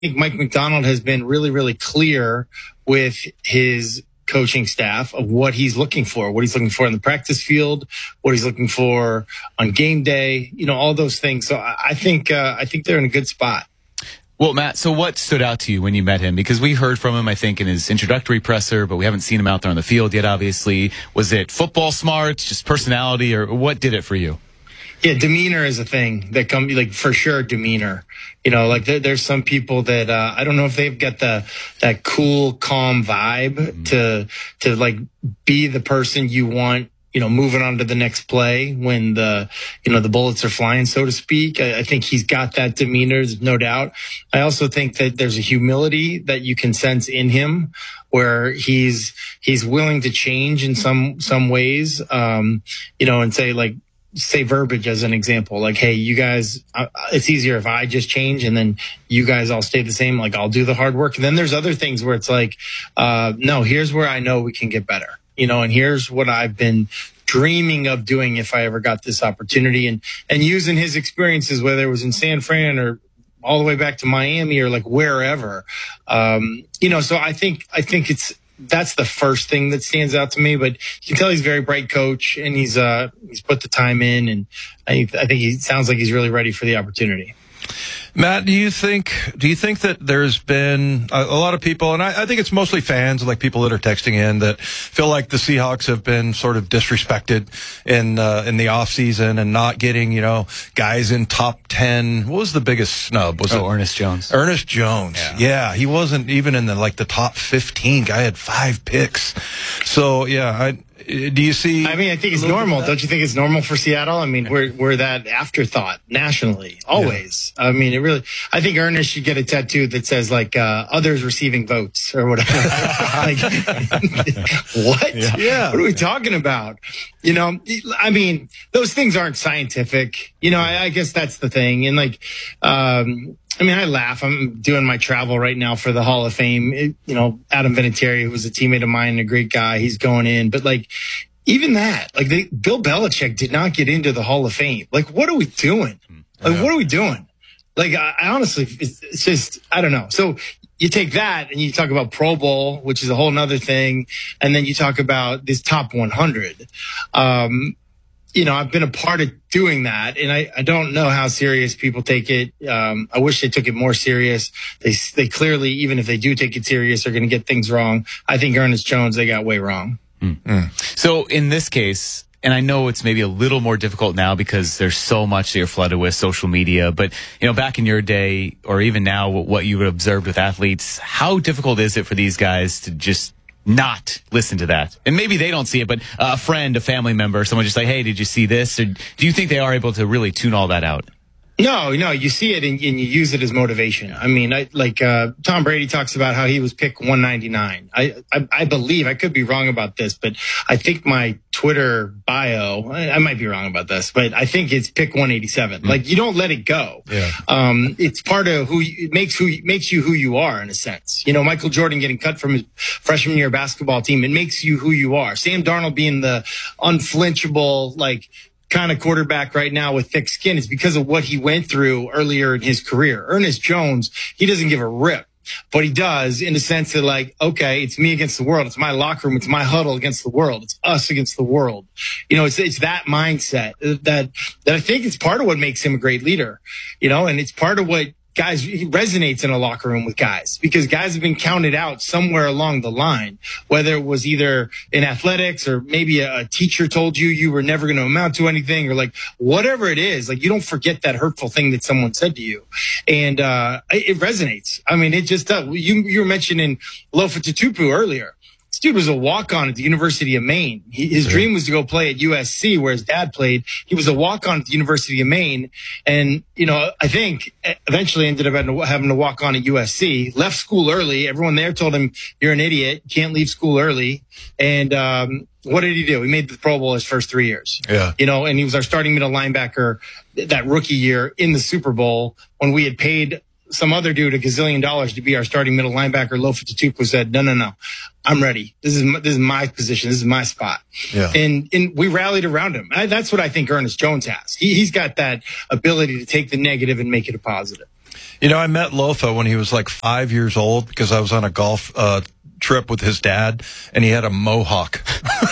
think Mike Macdonald has been really, really clear with his coaching staff of what he's looking for in the practice field, what he's looking for on game day, all those things. So I think they're in a good spot. Well, Matt, so what stood out to you when you met him? Because we heard from him, I think, in his introductory presser, but we haven't seen him out there on the field yet, obviously. Was it football smarts, just personality, or what did it for you? Yeah, demeanor is a thing that comes, for sure, demeanor. There's some people that I don't know if they've got that cool, calm vibe to be the person you want, moving on to the next play when the bullets are flying, so to speak. I think he's got that demeanor, there's no doubt. I also think that there's a humility that you can sense in him where he's willing to change in some ways, and say verbiage as an example, hey, you guys, it's easier if I just change and then you guys all stay the same. I'll do the hard work. And then there's other things where it's no, here's where I know we can get better. And here's what I've been dreaming of doing if I ever got this opportunity, and using his experiences, whether it was in San Fran or all the way back to Miami or wherever. So I think that's the first thing that stands out to me, but you can tell he's a very bright coach and he's put the time in, and I think he sounds like he's really ready for the opportunity. Matt, do you think that there's been a lot of people, and I think it's mostly fans, people that are texting in, that feel like the Seahawks have been sort of disrespected in the off season and not getting, guys in top 10. What was the biggest snub? Was it Ernest Jones? Ernest Jones. Yeah, he wasn't even in the top 15. Guy had 5 picks. So yeah, do you see? I think it's normal. Don't you think it's normal for Seattle? We're that afterthought nationally, always. Yeah. I think Ernest should get a tattoo that says others receiving votes or whatever. What? Yeah. What are we talking about? Those things aren't scientific. I guess that's the thing. And I laugh. I'm doing my travel right now for the Hall of Fame. Adam Vinatieri, who was a teammate of mine, a great guy, he's going in. But even that, Bill Belichick did not get into the Hall of Fame. What are we doing? What are we doing? I honestly, it's just, I don't know. So you take that and you talk about Pro Bowl, which is a whole nother thing. And then you talk about this top 100. I've been a part of doing that, and I don't know how serious people take it. I wish they took it more serious. They clearly, even if they do take it serious, are going to get things wrong. I think Ernest Jones, they got way wrong. So in this case, and I know it's maybe a little more difficult now because there's so much that you're flooded with, social media, but back in your day, or even now, what you observed with athletes, how difficult is it for these guys to just not listen to that? And maybe they don't see it, but a friend, a family member, someone just hey, did you see this? Or do you think they are able to really tune all that out? No, you see it and you use it as motivation. Tom Brady talks about how he was pick 199. I believe, I could be wrong about this, but I think my Twitter bio, I might be wrong about this, but I think it's pick 187. You don't let it go. Yeah. It's part of makes you who you are, in a sense. Michael Jordan getting cut from his freshman year basketball team, it makes you who you are. Sam Darnold being the unflinchable, kind of quarterback right now with thick skin is because of what he went through earlier in his career. Ernest Jones, he doesn't give a rip, but he does in the sense that okay, it's me against the world. It's my locker room. It's my huddle against the world. It's us against the world. It's that mindset that I think is part of what makes him a great leader, and it's part of what guys, he resonates in a locker room with guys because guys have been counted out somewhere along the line, whether it was either in athletics or maybe a teacher told you were never going to amount to anything, or whatever it is, you don't forget that hurtful thing that someone said to you. And it resonates. It just does. You were mentioning Lofa Tatupu earlier. This dude was a walk-on at the University of Maine. His dream was to go play at USC, where his dad played. He was a walk-on at the University of Maine. And, I think eventually ended up having to walk on at USC. Left school early. Everyone there told him, you're an idiot. Can't leave school early. And what did he do? He made the Pro Bowl his first 3 years. Yeah. And he was our starting middle linebacker that rookie year in the Super Bowl when we had paid some other dude $1 gazillion to be our starting middle linebacker. Lofa Tatupu said, no, I'm ready. This is my position. This is my spot. Yeah. And we rallied around him. That's what I think Ernest Jones has. He's got that ability to take the negative and make it a positive. You know, I met Lofa when he was like 5 years old because I was on a golf trip with his dad, and he had a mohawk.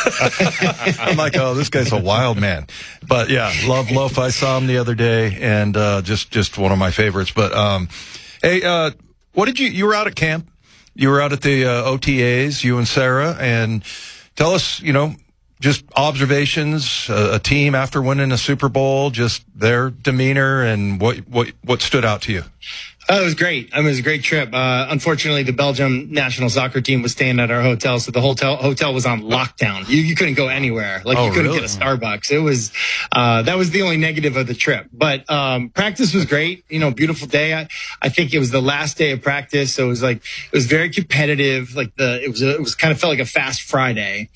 I'm like, oh, this guy's a wild man. But yeah, love Lofa. I saw him the other day, and just one of my favorites. But hey, what did you were out at camp? You were out at the OTAs, you and Sarah, and tell us, you know, just observations, a team after winning a Super Bowl, just their demeanor and what stood out to you. Oh, it was great. I mean, it was a great trip. Unfortunately, the Belgium national soccer team was staying at our hotel, so the hotel was on lockdown. You couldn't go anywhere. Like, you couldn't get a Starbucks. It was that was the only negative of the trip. But practice was great. You know, beautiful day. I think it was the last day of practice, so it was very competitive. Like it was kind of felt like a fast Friday.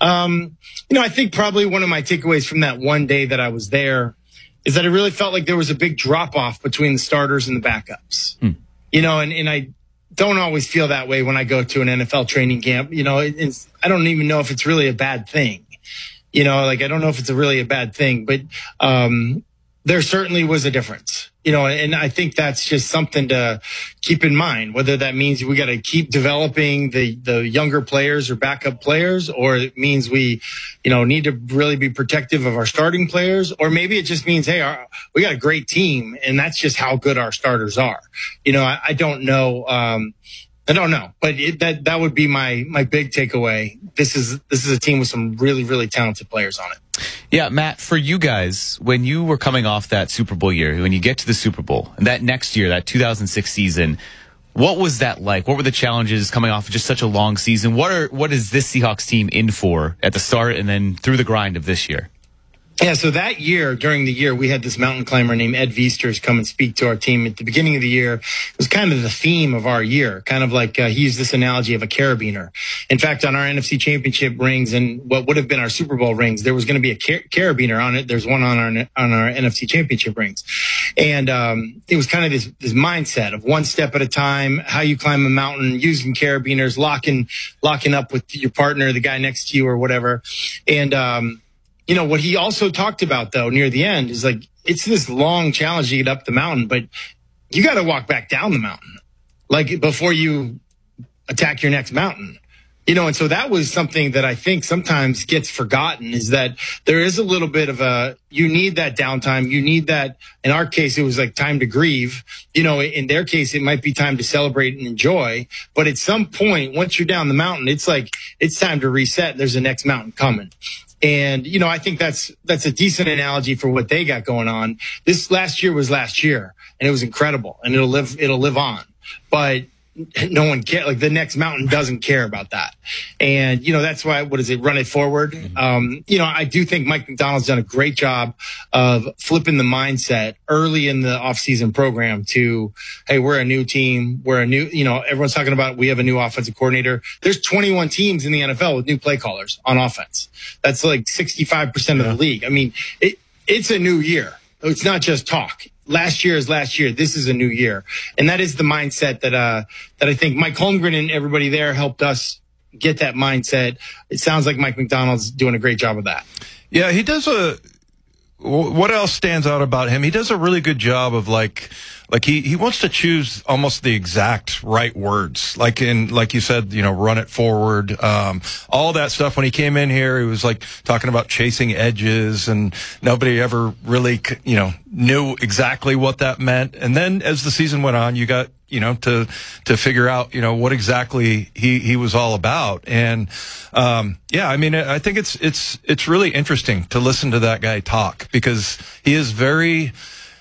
You know, I think probably one of my takeaways from that one day that I was there is that it really felt like there was a big drop off between the starters and the backups. You know, and I don't always feel that way when I go to an NFL training camp. You know, I don't even know if it's really a bad thing. You know, like, I don't know if it's really a bad thing, but there certainly was a difference. You know, and I think that's just something to keep in mind, whether that means we got to keep developing the younger players or backup players, or it means we, you know, need to really be protective of our starting players, or maybe it just means, hey, we got a great team and that's just how good our starters are. You know, I don't know. I don't know, but that would be my big takeaway. This is a team with some really, really talented players on it. Yeah, Matt, for you guys, when you were coming off that Super Bowl year, when you get to the Super Bowl, and that next year, that 2006 season, what was that like? What were the challenges coming off of just such a long season? What is this Seahawks team in for at the start and then through the grind of this year? Yeah, so that year, during the year, we had this mountain climber named Ed Viesters come and speak to our team at the beginning of the year. It was kind of the theme of our year, kind of like he used this analogy of a carabiner. In fact, on our NFC Championship rings and what would have been our Super Bowl rings, there was going to be a carabiner on it. There's one on our NFC Championship rings. And it was kind of this mindset of one step at a time, how you climb a mountain, using carabiners, locking up with your partner, the guy next to you or whatever. And you know, what he also talked about, though, near the end is like, it's this long challenge to get up the mountain, but you got to walk back down the mountain, like, before you attack your next mountain. You know, and so that was something that I think sometimes gets forgotten, is that there is a little bit of you need that downtime. You need that. In our case, it was like time to grieve. You know, in their case, it might be time to celebrate and enjoy. But at some point, once you're down the mountain, it's like, it's time to reset. There's the next mountain coming. And, you know, I think that's a decent analogy for what they got going on. This last year was last year, and it was incredible, and it'll live on. But no one cares. Like, the next mountain doesn't care about that. And, you know, that's why, run it forward. You know, I do think Mike Macdonald's done a great job of flipping the mindset early in the offseason program to, hey, we're a new team. We're a new, you know, everyone's talking about, we have a new offensive coordinator. There's 21 teams in the NFL with new play callers on offense. That's like 65% of the league. I mean, it's a new year. It's not just talk. Last year is last year. This is a new year. And that is the mindset that I think Mike Holmgren and everybody there helped us get that mindset. It sounds like Mike Macdonald's doing a great job of that. Yeah, he does what else stands out about him? He does a really good job of like he wants to choose almost the exact right words. Like you said, you know, run it forward. All that stuff. When he came in here, he was like talking about chasing edges, and nobody ever really, you know, knew exactly what that meant. And then as the season went on, you got, you know, to figure out, you know, what exactly he was all about. And, yeah, I mean, I think it's really interesting to listen to that guy talk, because he is very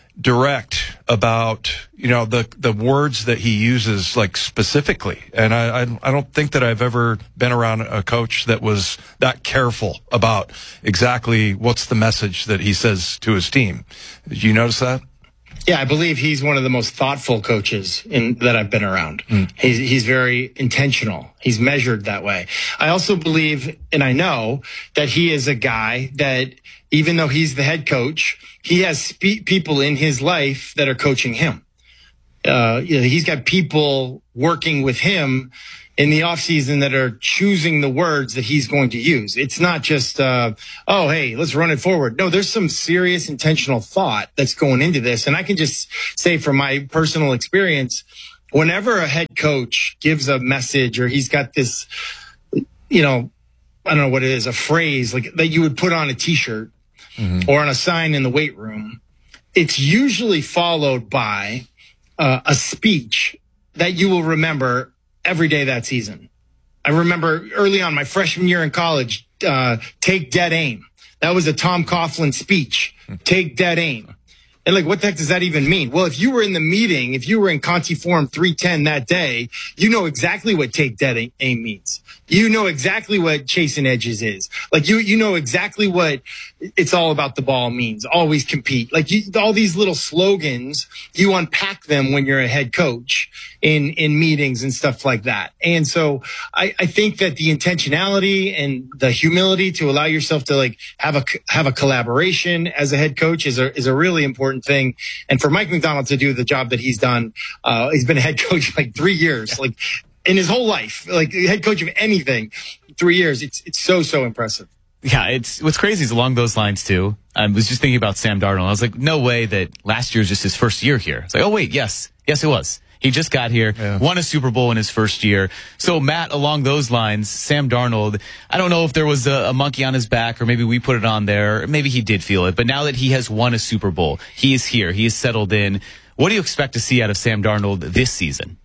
direct about, you know, the words that he uses, like, specifically. And I don't think that I've ever been around a coach that was that careful about exactly what's the message that he says to his team. Did you notice that? Yeah, I believe he's one of the most thoughtful coaches that I've been around. He's very intentional. He's measured that way. I also believe, and I know, that he is a guy that, even though he's the head coach, he has people in his life that are coaching him. He's got people working with him in the offseason that are choosing the words that he's going to use. It's not just, oh, hey, let's run it forward. No, there's some serious intentional thought that's going into this. And I can just say from my personal experience, whenever a head coach gives a message or he's got this, I don't know what it is, a phrase like that you would put on a t-shirt or on a sign in the weight room, it's usually followed by a speech that you will remember every day that season. I remember early on my freshman year in college, take dead aim. That was a Tom Coughlin speech. Take dead aim. And like, what the heck does that even mean? Well, if you were in the meeting, if you were in Conti Forum 310 that day, you know exactly what take dead aim means. You know exactly what chasing edges is. Like you know exactly what it's all about the ball means. Always compete. Like all these little slogans, you unpack them when you're a head coach in meetings and stuff like that. And so I think that the intentionality and the humility to allow yourself to like have a collaboration as a head coach is a really important thing. And for Mike Macdonald to do the job that he's done, he's been a head coach like 3 years, like in his whole life, like head coach of anything, 3 years. It's so impressive. Yeah, it's what's crazy is along those lines too. I was just thinking about Sam Darnold. I was like, no way that last year was just his first year here. It's like, oh wait, yes, it was. He just got here, won a Super Bowl in his first year. So Matt, along those lines, Sam Darnold, I don't know if there was a monkey on his back or maybe we put it on there. Or maybe he did feel it. But now that he has won a Super Bowl, he is here. He is settled in. What do you expect to see out of Sam Darnold this season?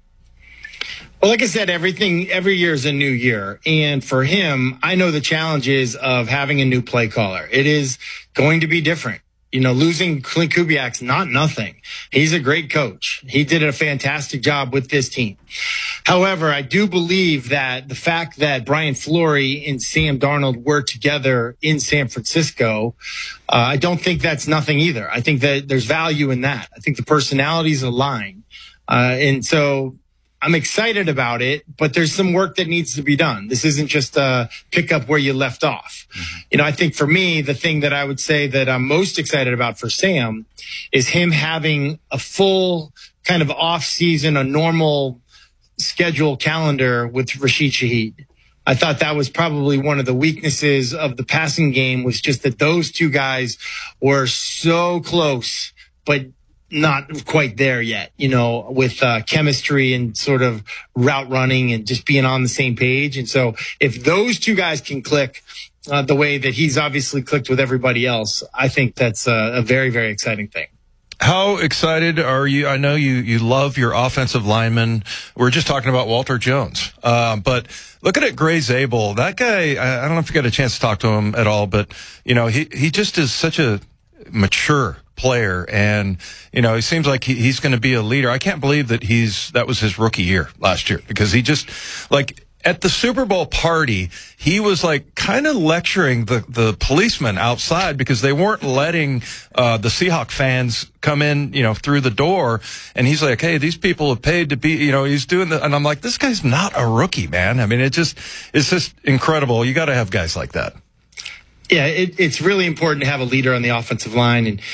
Well, like I said, every year is a new year. And for him, I know the challenges of having a new play caller. It is going to be different. Losing Clint Kubiak's not nothing. He's a great coach. He did a fantastic job with this team. However, I do believe that the fact that Brian Fleury and Sam Darnold were together in San Francisco, I don't think that's nothing either. I think that there's value in that. I think the personalities align. And so I'm excited about it, but there's some work that needs to be done. This isn't just pick up where you left off. I think for me, the thing that I would say that I'm most excited about for Sam is him having a full kind of off season, a normal schedule calendar with Rashid Shaheed. I thought that was probably one of the weaknesses of the passing game was just that those two guys were so close, but not quite there yet, with chemistry and sort of route running and just being on the same page. And so if those two guys can click the way that he's obviously clicked with everybody else, I think that's a very, very exciting thing. How excited are you? I know you love your offensive linemen. We're just talking about Walter Jones. But looking at Gray Zabel, that guy, I don't know if you got a chance to talk to him at all, but, he just is such a mature player, and he seems like he's going to be a leader. I can't believe that that was his rookie year last year, because he just like at the Super Bowl party, he was like kind of lecturing the policemen outside because they weren't letting the Seahawk fans come in, through the door. And he's like, hey, these people have paid to be, he's doing the, and I'm like, this guy's not a rookie, man. I mean, it's just incredible. You got to have guys like that. Yeah, it's really important to have a leader on the offensive line, and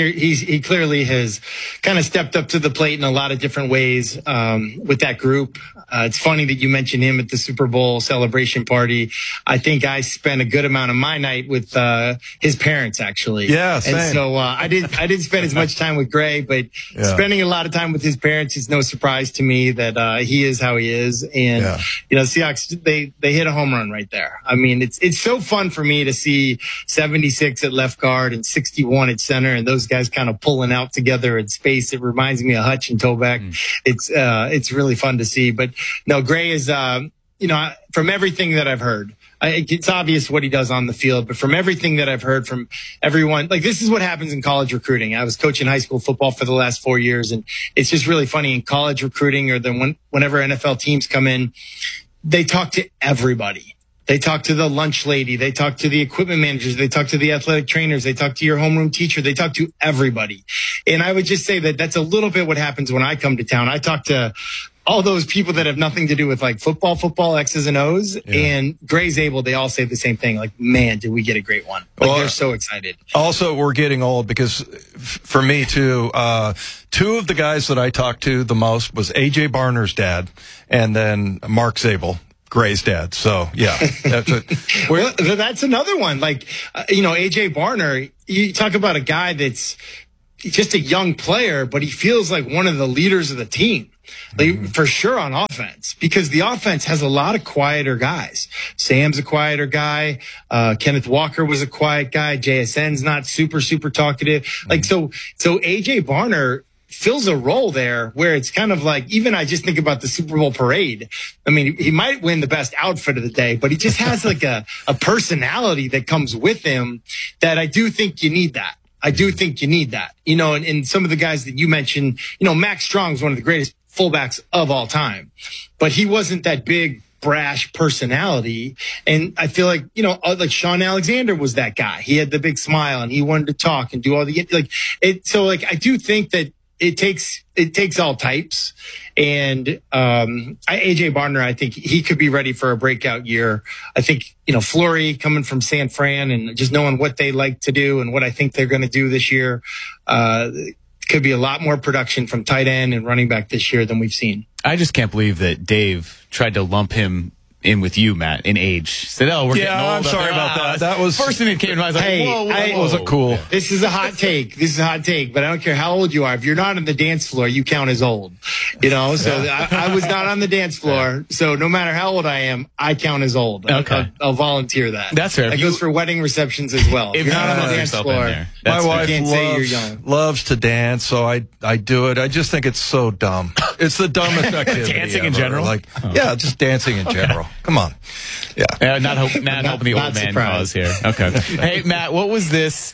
he clearly has kind of stepped up to the plate in a lot of different ways with that group. It's funny that you mentioned him at the Super Bowl celebration party. I think I spent a good amount of my night with his parents, actually. Yeah, same. And so I didn't spend as much time with Gray, but spending a lot of time with his parents is no surprise to me that he is how he is. And Seahawks, they hit a home run right there. I mean, it's so fun for me to see 76 at left guard and 61 at center, and those guys kind of pulling out together in space. It reminds me of Hutch and Toback. It's really fun to see. But no, Gray is, from everything that I've heard, it's obvious what he does on the field, but from everything that I've heard from everyone, like this is what happens in college recruiting. I was coaching high school football for the last 4 years, and it's just really funny in college recruiting, or whenever NFL teams come in, they talk to everybody. They talk to the lunch lady. They talk to the equipment managers. They talk to the athletic trainers. They talk to your homeroom teacher. They talk to everybody. And I would just say that that's a little bit what happens when I come to town. I talk to all those people that have nothing to do with like football, X's and O's, and Gray Zabel, they all say the same thing. Like, man, did we get a great one? Like, they're so excited. Also, we're getting old because for me too, two of the guys that I talked to the most was AJ Barner's dad and then Mark Zabel, Gray's dad. So yeah, that's another one. Like, AJ Barner, you talk about a guy that's just a young player, but he feels like one of the leaders of the team. Like, for sure on offense, because the offense has a lot of quieter guys. Sam's a quieter guy. Kenneth Walker was a quiet guy. JSN's not super talkative. Like, so AJ Barner fills a role there where it's kind of like, even I just think about the Super Bowl parade. I mean, he might win the best outfit of the day, but he just has like a personality that comes with him that I do think you need that. I do think you need that, and some of the guys that you mentioned, Max Strong's one of the greatest fullbacks of all time, but he wasn't that big, brash personality. And I feel like, like Sean Alexander was that guy. He had the big smile and he wanted to talk and do all the, So I do think that it takes all types. And AJ Barner, I think he could be ready for a breakout year. I think, Flory coming from San Fran and just knowing what they like to do and what I think they're going to do this year, could be a lot more production from tight end and running back this year than we've seen. I just can't believe that Dave tried to lump him in with you, Matt, in age. Said, we're getting old. I'm sorry about that. That was first thing that came to mind. I was like, whoa. Wasn't cool. This is a hot take. But I don't care how old you are. If you're not on the dance floor, you count as old. So I was not on the dance floor. So no matter how old I am, I count as old. Okay. I'll volunteer that. That's fair. That goes for wedding receptions as well. If you're not on the dance floor, my wife can't say you're young. Loves to dance, so I do it. I just think it's so dumb. It's the dumbest activity Dancing ever. in general? Just dancing in general. Come on. Yeah. Not hoping the old man cause here. Okay. Hey, Matt, what was this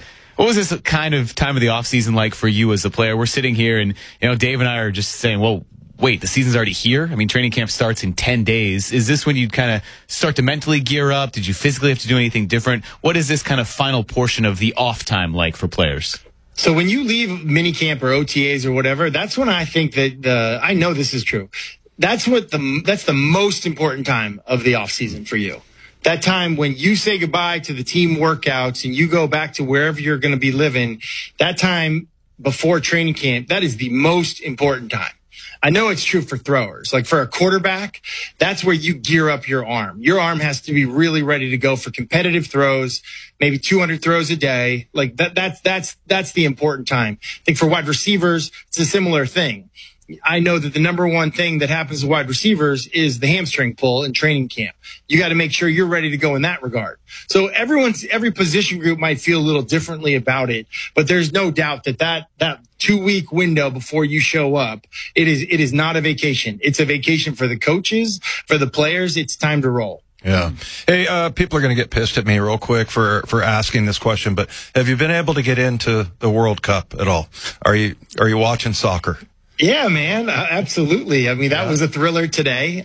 kind of time of the off season like for you as a player? We're sitting here and, Dave and I are just saying, well, wait, the season's already here? I mean, training camp starts in 10 days. Is this when you kind of start to mentally gear up? Did you physically have to do anything different? What is this kind of final portion of the off time like for players? So when you leave minicamp or OTAs or whatever, that's when I think that I know this is true. That's the most important time of the off season for you. That time when you say goodbye to the team workouts and you go back to wherever you're going to be living, that time before training camp, that is the most important time. I know it's true for throwers. Like for a quarterback, that's where you gear up your arm. Your arm has to be really ready to go for competitive throws, maybe 200 throws a day. Like that's the important time. I think for wide receivers, it's a similar thing. I know that the number one thing that happens to wide receivers is the hamstring pull in training camp. You got to make sure you're ready to go in that regard. So every position group might feel a little differently about it, but there's no doubt that 2-week window before you show up, it is not a vacation. It's a vacation for the coaches, for the players. It's time to roll. Yeah. Hey, people are going to get pissed at me real quick for asking this question, but have you been able to get into the World Cup at all? Are you watching soccer? Yeah, man, absolutely. I mean, that was a thriller today.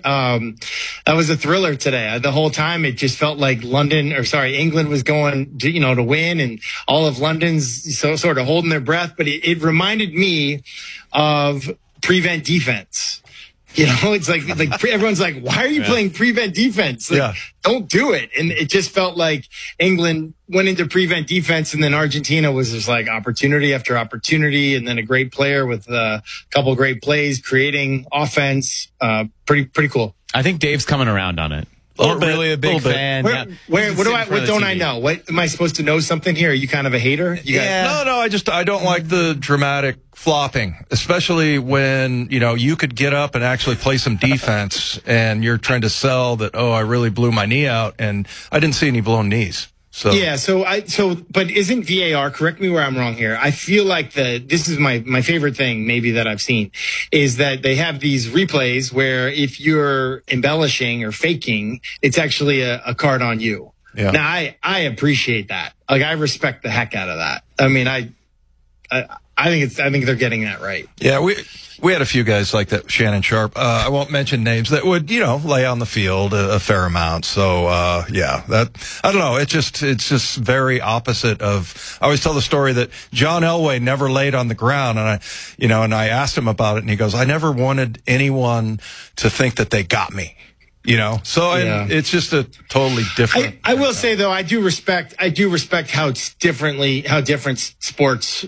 The whole time it just felt like England was going to win, and all of London's sort of holding their breath. But it reminded me of prevent defense. It's like everyone's like, why are you playing prevent defense? Like, don't do it. And it just felt like England went into prevent defense, and then Argentina was just like opportunity after opportunity, and then a great player with a couple great plays, creating offense. Pretty cool. I think Dave's coming around on it. Really a big fan. What don't I know? What am I supposed to know something here? Are you kind of a hater? No, I don't like the dramatic flopping, especially when, you could get up and actually play some defense and you're trying to sell that, I really blew my knee out, and I didn't see any blown knees. So but isn't VAR, correct me where I'm wrong here, I feel like this is my favorite thing maybe that I've seen, is that they have these replays where if you're embellishing or faking, it's actually a card on you. Yeah. Now I appreciate that. Like, I respect the heck out of that. I mean, I think they're getting that right. Yeah, we had a few guys like that, Shannon Sharp. I won't mention names, that would, lay on the field a fair amount. So, that, I don't know. It's just very opposite of, I always tell the story that John Elway never laid on the ground. And I asked him about it, and he goes, I never wanted anyone to think that they got me. It's just a totally different. I will say though, I do respect how different sports,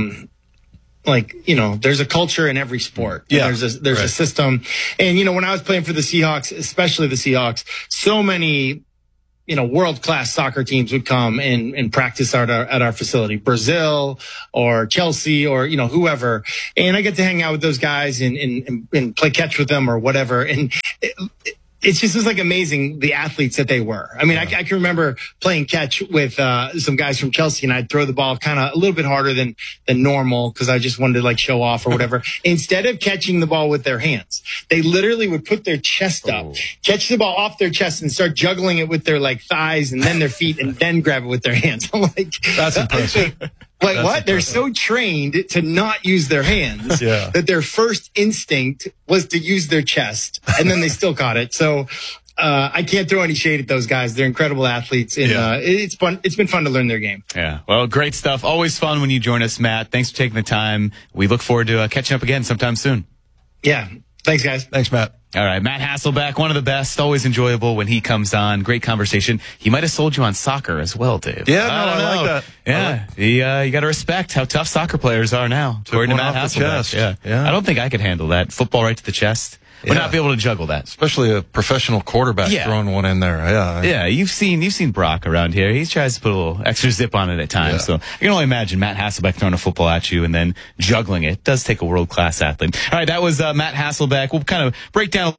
there's a culture in every sport. Yeah. There's a system. And, when I was playing for the Seahawks, especially the Seahawks, so many, world-class soccer teams would come and practice at our facility, Brazil or Chelsea or, whoever. And I get to hang out with those guys and play catch with them or whatever. And it's just amazing the athletes that they were. I mean, I can remember playing catch with some guys from Chelsea, and I'd throw the ball kind of a little bit harder than normal because I just wanted to show off or whatever. Instead of catching the ball with their hands, they literally would put their chest up, catch the ball off their chest, and start juggling it with their thighs and then their feet, and then grab it with their hands. I'm like, that's impressive. What? Impressive. They're so trained to not use their hands that their first instinct was to use their chest, and then they still caught it. So I can't throw any shade at those guys. They're incredible athletes, and it's fun. It's been fun to learn their game. Yeah, well, great stuff. Always fun when you join us, Matt. Thanks for taking the time. We look forward to catching up again sometime soon. Yeah, thanks, guys. Thanks, Matt. All right, Matt Hasselbeck, one of the best, always enjoyable when he comes on. Great conversation. He might have sold you on soccer as well, Dave. Yeah, I like that. Yeah, you got to respect how tough soccer players are now. According to Matt Hasselbeck. Yeah. I don't think I could handle that. Football right to the chest. Would not be able to juggle that. Especially a professional quarterback throwing one in there. Yeah, you've seen Brock around here. He tries to put a little extra zip on it at times. So you can only imagine Matt Hasselbeck throwing a football at you and then juggling it. It does take a world-class athlete. All right, that was Matt Hasselbeck. We'll kind of break down.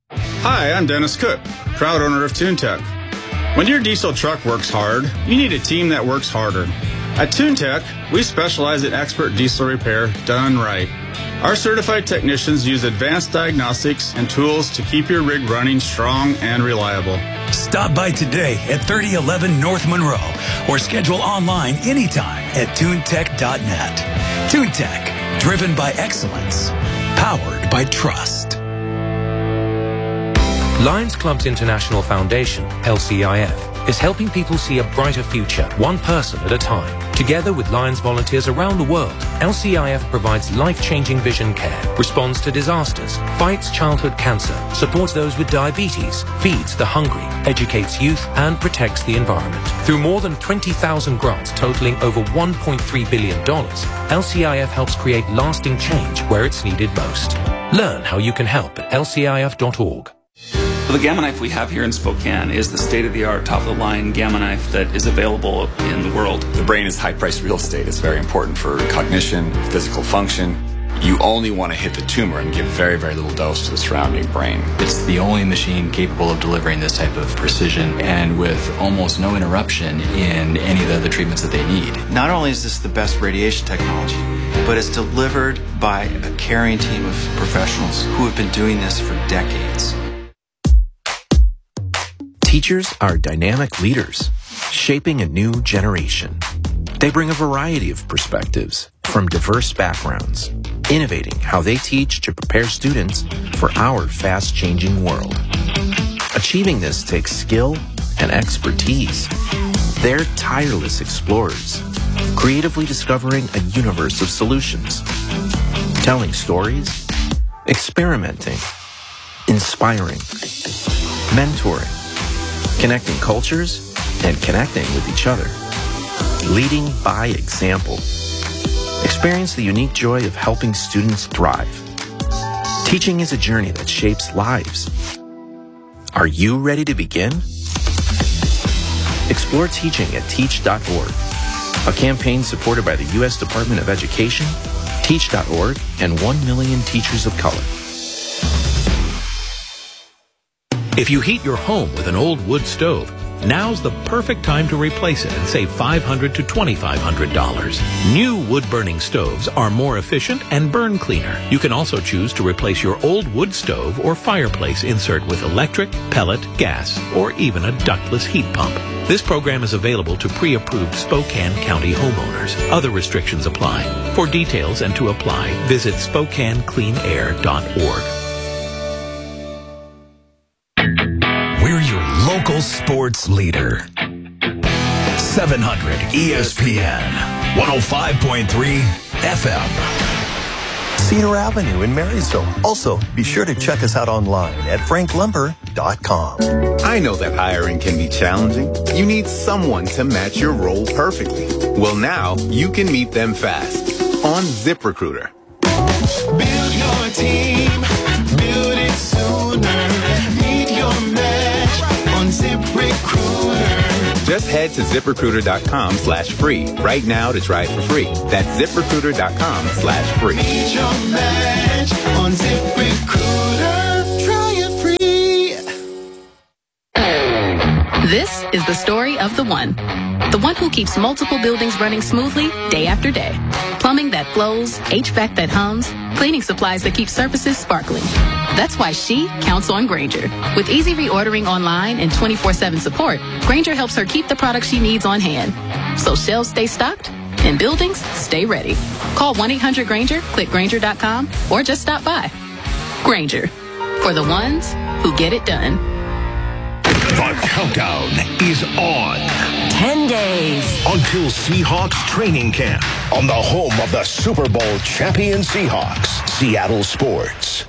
Hi, I'm Dennis Cook, proud owner of TuneTech. When your diesel truck works hard, you need a team that works harder. At TuneTech, we specialize in expert diesel repair done right. Our certified technicians use advanced diagnostics and tools to keep your rig running strong and reliable. Stop by today at 3011 North Monroe or schedule online anytime at tunetech.net. TuneTech, driven by excellence, powered by trust. Lions Clubs International Foundation, LCIF, is helping people see a brighter future, one person at a time. Together with Lions volunteers around the world, LCIF provides life-changing vision care, responds to disasters, fights childhood cancer, supports those with diabetes, feeds the hungry, educates youth, and protects the environment. Through more than 20,000 grants totaling over $1.3 billion, LCIF helps create lasting change where it's needed most. Learn how you can help at lcif.org. The Gamma Knife we have here in Spokane is the state-of-the-art, top-of-the-line Gamma Knife that is available in the world. The brain is high-priced real estate. It's very important for cognition, physical function. You only want to hit the tumor and give very, very little dose to the surrounding brain. It's the only machine capable of delivering this type of precision and with almost no interruption in any of the other treatments that they need. Not only is this the best radiation technology, but it's delivered by a caring team of professionals who have been doing this for decades. Teachers are dynamic leaders, shaping a new generation. They bring a variety of perspectives from diverse backgrounds, innovating how they teach to prepare students for our fast-changing world. Achieving this takes skill and expertise. They're tireless explorers, creatively discovering a universe of solutions, telling stories, experimenting, inspiring, mentoring, connecting cultures, and connecting with each other. Leading by example. Experience the unique joy of helping students thrive. Teaching is a journey that shapes lives. Are you ready to begin? Explore teaching at teach.org, a campaign supported by the U.S. Department of Education, teach.org, and 1 million teachers of color. If you heat your home with an old wood stove, now's the perfect time to replace it and save $500 to $2,500. New wood-burning stoves are more efficient and burn cleaner. You can also choose to replace your old wood stove or fireplace insert with electric, pellet, gas, or even a ductless heat pump. This program is available to pre-approved Spokane County homeowners. Other restrictions apply. For details and to apply, visit SpokaneCleanAir.org. We're your local sports leader. 700 ESPN, 105.3 FM. Cedar Avenue in Marysville. Also, be sure to check us out online at franklumber.com. I know that hiring can be challenging. You need someone to match your role perfectly. Well, now you can meet them fast on ZipRecruiter. Build your team, build it sooner. Meet your match on ZipRecruiter. Just head to ZipRecruiter.com/free right now to try it for free. That's ZipRecruiter.com/free. Meet your match on ZipRecruiter. Try it free. This is the story of the one who keeps multiple buildings running smoothly day after day. Plumbing that flows, HVAC that hums, cleaning supplies that keep surfaces sparkling. That's why she counts on Grainger. With easy reordering online and 24/7 support, Grainger helps her keep the products she needs on hand. So shelves stay stocked and buildings stay ready. Call 1-800-GRAINGER, click Grainger.com, or just stop by. Grainger, for the ones who get it done. The countdown is on. 10 days until Seahawks training camp on the home of the Super Bowl champion Seahawks, Seattle Sports.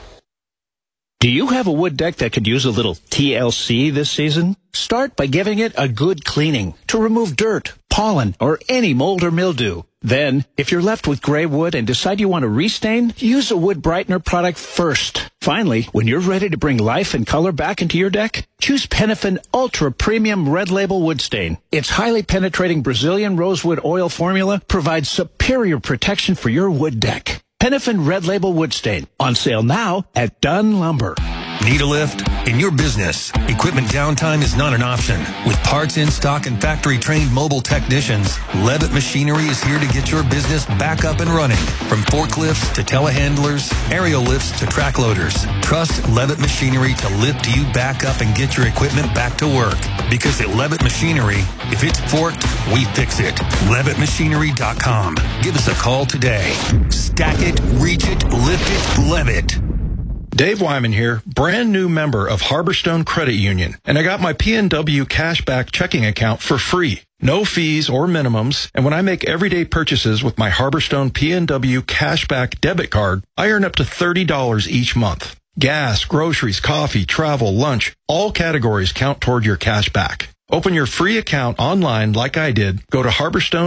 Do you have a wood deck that could use a little TLC this season? Start by giving it a good cleaning to remove dirt, pollen, or any mold or mildew. Then, if you're left with gray wood and decide you want to restain, use a wood brightener product first. Finally, when you're ready to bring life and color back into your deck, choose Penifin Ultra Premium Red Label Wood Stain. Its highly penetrating Brazilian rosewood oil formula provides superior protection for your wood deck. Penifin Red Label Wood Stain, on sale now at Dunn Lumber. Need a lift? In your business, equipment downtime is not an option. With parts in stock and factory-trained mobile technicians, Levitt Machinery is here to get your business back up and running. From forklifts to telehandlers, aerial lifts to track loaders. Trust Levitt Machinery to lift you back up and get your equipment back to work. Because at Levitt Machinery, if it's forked, we fix it. LevittMachinery.com. Give us a call today. Stack it, reach it, lift it, Levitt. Dave Wyman here, brand new member of Harborstone Credit Union, and I got my PNW cashback checking account for free. No fees or minimums, and when I make everyday purchases with my Harborstone PNW cashback debit card, I earn up to $30 each month. Gas, groceries, coffee, travel, lunch, all categories count toward your cashback. Open your free account online like I did. Go to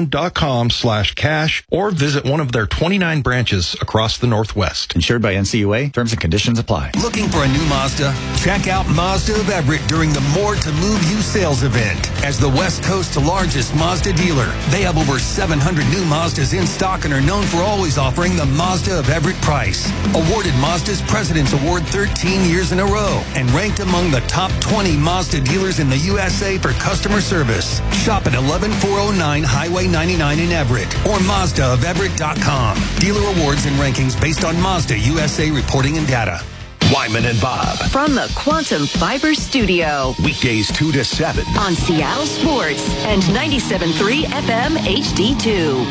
harborstone.com/cash or visit one of their 29 branches across the Northwest. Insured by NCUA. Terms and conditions apply. Looking for a new Mazda? Check out Mazda of Everett during the More to Move You sales event. As the West Coast's largest Mazda dealer, they have over 700 new Mazdas in stock and are known for always offering the Mazda of Everett price. Awarded Mazda's President's Award 13 years in a row and ranked among the top 20 Mazda dealers in the USA for customer service. Shop at 11409 Highway 99 in Everett or MazdaofEverett.com. Dealer awards and rankings based on Mazda USA reporting and data. Wyman and Bob. From the Quantum Fiber Studio. Weekdays 2 to 7. On Seattle Sports and 97.3 FM HD2.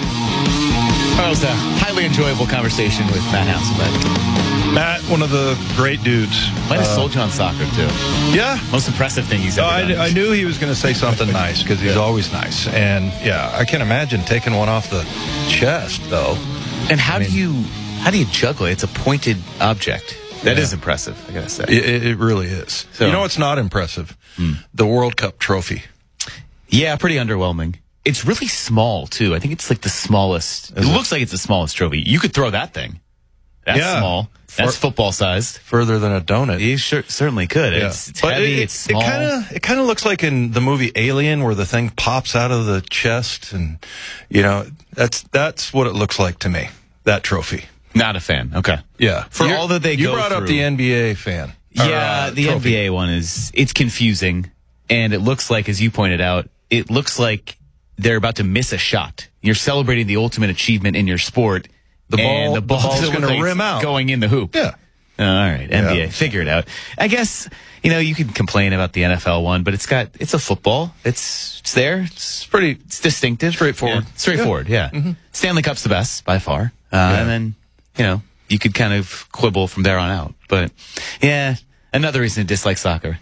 That was a highly enjoyable conversation with Matt Hasselbeck. Matt, one of the great dudes. Might have sold you on soccer, too. Yeah. Most impressive thing he's ever done. I knew he was going to say something nice because he's always nice. And, yeah, I can imagine taking one off the chest, though. And how do you juggle it? It's a pointed object. That is impressive, I got to say. It really is. So, you know what's not impressive? The World Cup trophy. Yeah, pretty underwhelming. It's really small, too. I think it's like the smallest. It looks like it's the smallest trophy. You could throw that thing. That's small. That's football sized. Further than a donut. You certainly could. Yeah. It's heavy, it's small. It kind of looks like in the movie Alien where the thing pops out of the chest and, you know, that's what it looks like to me, that trophy. Not a fan. Okay. Yeah. For all that they go through. You brought up the NBA fan. Yeah, the trophy. NBA one it's confusing. And it looks like, as you pointed out, it looks like they're about to miss a shot. You're celebrating the ultimate achievement in your sport. The ball's going to rim out. Going in the hoop. Yeah. All right. NBA. Figure it out. I guess, you know, you can complain about the NFL one, but it's a football. It's there. It's distinctive. Straightforward. Yeah. Straightforward. Yeah. Mm-hmm. Stanley Cup's the best by far. And then, you could kind of quibble from there on out. But, yeah, another reason to dislike soccer.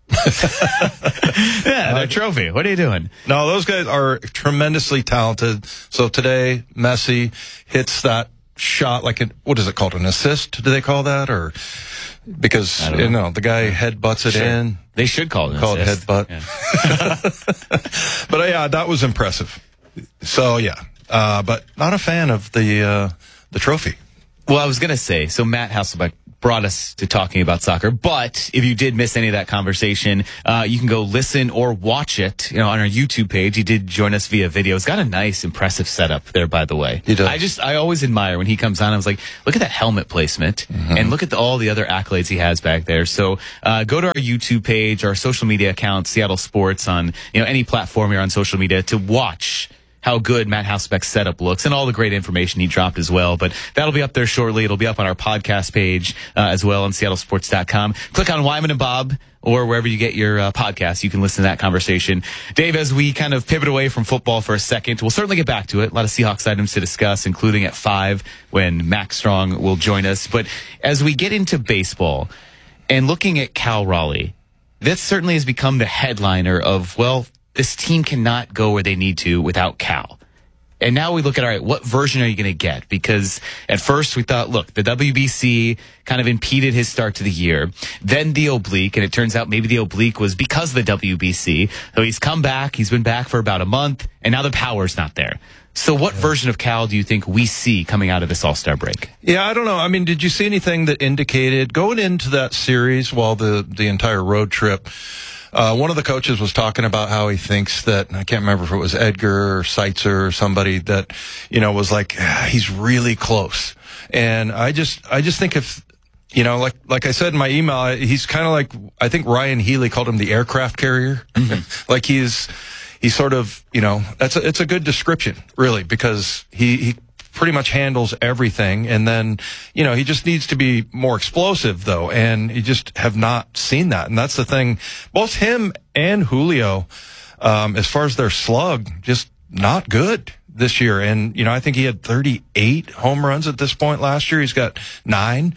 Yeah, their trophy. What are you doing? No, those guys are tremendously talented. So today, Messi hits that shot like what is it called? An assist? Do they call that? Or because the guy headbutts it in. They should call it headbutt. Yeah. But yeah, that was impressive. So but not a fan of the trophy. Well, I was going to say, so Matt Hasselbeck brought us to talking about soccer, but if you did miss any of that conversation, you can go listen or watch it, on our YouTube page. He did join us via video. It's got a nice, impressive setup there, by the way. He does. I always admire when he comes on. I was like, look at that helmet placement and look at all the other accolades he has back there. So, go to our YouTube page, our social media account, Seattle Sports on, any platform you're on social media to watch how good Matt Hasselbeck's setup looks and all the great information he dropped as well. But that'll be up there shortly. It'll be up on our podcast page as well on seattlesports.com. Click on Wyman and Bob or wherever you get your podcasts. You can listen to that conversation. Dave, as we kind of pivot away from football for a second, we'll certainly get back to it. A lot of Seahawks items to discuss, including at 5 when Max Strong will join us. But as we get into baseball and looking at Cal Raleigh, that certainly has become the headliner of, this team cannot go where they need to without Cal. And now we look at, all right, what version are you going to get? Because at first we thought, look, the WBC kind of impeded his start to the year. Then the oblique, and it turns out maybe the oblique was because of the WBC. So he's come back. He's been back for about a month, and now the power's not there. So what version of Cal do you think we see coming out of this All-Star break? Yeah, I don't know. I mean, did you see anything that indicated going into that series while the entire road trip, one of the coaches was talking about how he thinks that, I can't remember if it was Edgar or Seitzer or somebody that, was like, he's really close. And I just think if, like I said in my email, he's kind of like, I think Ryan Healy called him the aircraft carrier. Mm-hmm. Like he's sort of, it's a good description, really, because he pretty much handles everything. And then, he just needs to be more explosive, though. And you just have not seen that. And that's the thing. Both him and Julio, as far as their slug, just not good this year. And, I think he had 38 home runs at this point last year. He's got 9.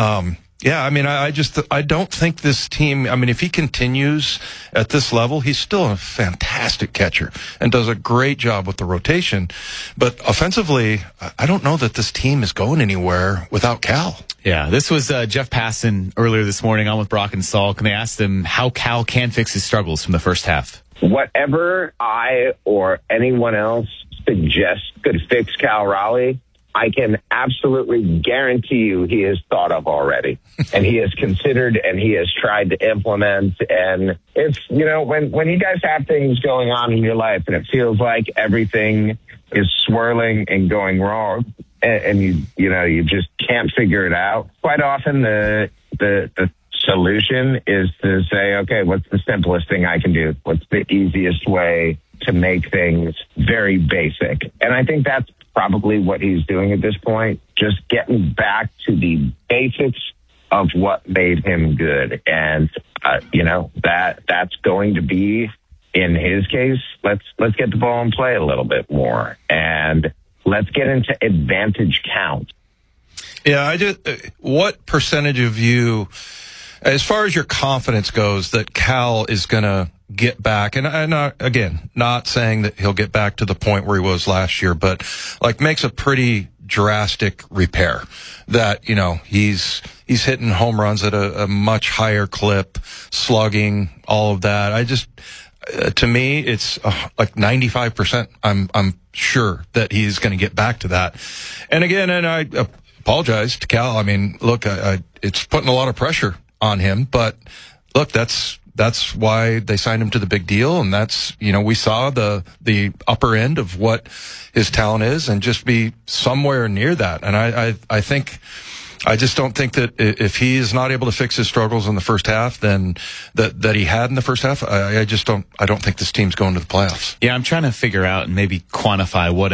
Yeah, I mean, I don't think this team, I mean, if he continues at this level, he's still a fantastic catcher and does a great job with the rotation. But offensively, I don't know that this team is going anywhere without Cal. Yeah, this was Jeff Passan earlier this morning on with Brock and Salk, and they asked him how Cal can fix his struggles from the first half. Whatever I or anyone else suggests could fix Cal Raleigh, I can absolutely guarantee you he is thought of already. And he has considered and he has tried to implement. And it's, when you guys have things going on in your life and it feels like everything is swirling and going wrong and you just can't figure it out, quite often the solution is to say, okay, what's the simplest thing I can do? What's the easiest way to make things very basic? And I think that's probably what he's doing at this point, just getting back to the basics of what made him good. And, that's going to be, in his case, let's get the ball in play a little bit more and let's get into advantage count. Yeah, what percentage of you, as far as your confidence goes, that Cal is going to get back, and again, not saying that he'll get back to the point where he was last year, but makes a pretty drastic repair that, he's hitting home runs at a much higher clip, slugging, all of that. To me, it's 95%. I'm sure that he's going to get back to that. And again, and I apologize to Cal. I mean, look, it's putting a lot of pressure on him, but look, that's why they signed him to the big deal. And that's, we saw the upper end of what his talent is and just be somewhere near that. And I just don't think that if he is not able to fix his struggles in the first half, then that he had in the first half, I don't think this team's going to the playoffs. Yeah, I'm trying to figure out and maybe quantify what a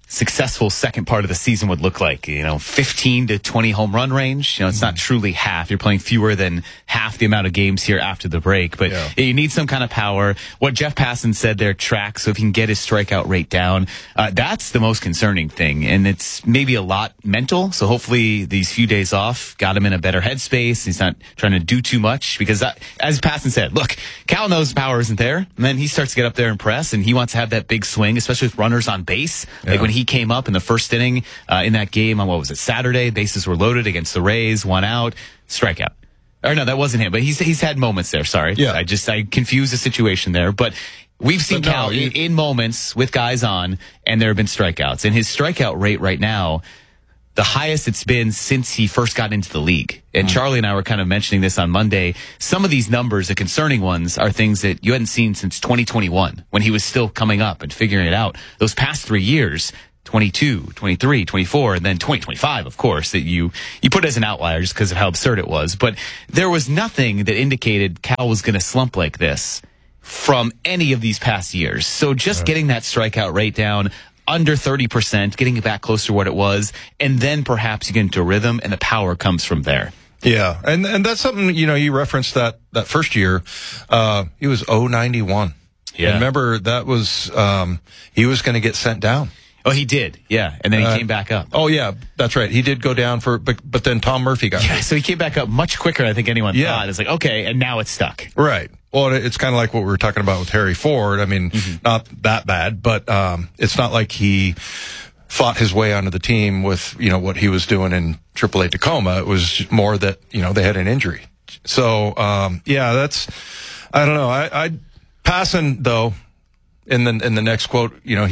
successful second part of the season would look like. 15 to 20 home run range. It's not truly half. You're playing fewer than half the amount of games here after the break, but you need some kind of power. What Jeff Passan said there tracks, so if he can get his strikeout rate down, that's the most concerning thing. And it's maybe a lot mental, so hopefully these few days off got him in a better headspace. He's not trying to do too much because, as Passan said, look, Cal knows power isn't there, and then he starts to get up there and press, and he wants to have that big swing, especially with runners on base. Like when he came up in the first inning in that game on, Saturday, bases were loaded against the Rays, 1 out, strikeout. Or no, that wasn't him, but he's had moments there. Sorry. Yeah. I confused the situation there, but we've seen Cal in moments with guys on, and there have been strikeouts, and his strikeout rate right now, the highest it's been since he first got into the league. And Charlie and I were kind of mentioning this on Monday. Some of these numbers, the concerning ones, are things that you hadn't seen since 2021, when he was still coming up and figuring it out. Those past 3 years, 22, 23, 24, and then 2025, of course, that you put as an outlier just because of how absurd it was. But there was nothing that indicated Cal was going to slump like this from any of these past years. So just getting that strikeout rate down under 30%, getting it back closer to what it was, and then perhaps you get into a rhythm, and the power comes from there. Yeah, and that's something, you referenced that first year. He was 091. Yeah. And remember, that was, he was going to get sent down. Oh, he did, yeah, and then he came back up. Oh, yeah, that's right. He did go down but then Tom Murphy got hurt. So he came back up much quicker than I think anyone thought. It's like, okay, and now it's stuck. Right. Well, it's kind of like what we were talking about with Harry Ford. I mean, not that bad, but it's not like he fought his way onto the team with, what he was doing in AAA Tacoma. It was more that, they had an injury. So, that's, I don't know. Passan, though, in the next quote,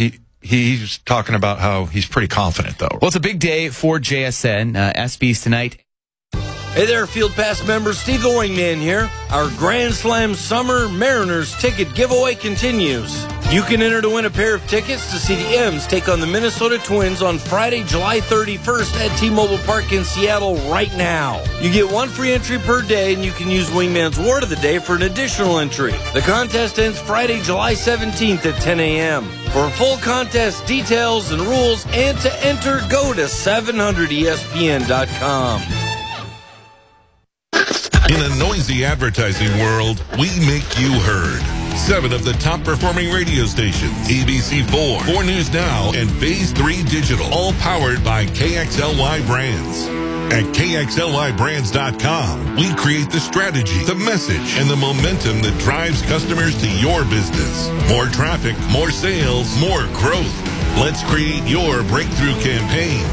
he's talking about how he's pretty confident, though. Well, it's a big day for JSN. SB's tonight. Hey there, Field Pass members. Steve the Wingman here. Our Grand Slam Summer Mariners ticket giveaway continues. You can enter to win a pair of tickets to see the M's take on the Minnesota Twins on Friday, July 31st at T-Mobile Park in Seattle right now. You get one free entry per day, and you can use Wingman's Word of the Day for an additional entry. The contest ends Friday, July 17th at 10 a.m. For full contest details and rules and to enter, go to 700ESPN.com. In a noisy advertising world, we make you heard. 7 of the top performing radio stations, ABC4, 4 News Now, and Phase 3 Digital, all powered by KXLY Brands. At KXLYBrands.com, we create the strategy, the message, and the momentum that drives customers to your business. More traffic, more sales, more growth. Let's create your breakthrough campaign.